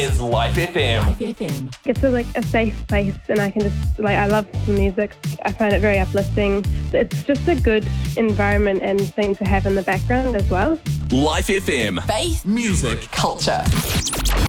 is Life FM. It's a safe place, and I can just I love the music. I find it very uplifting. It's just a good environment and thing to have in the background as well. Life FM. Faith, Music. culture.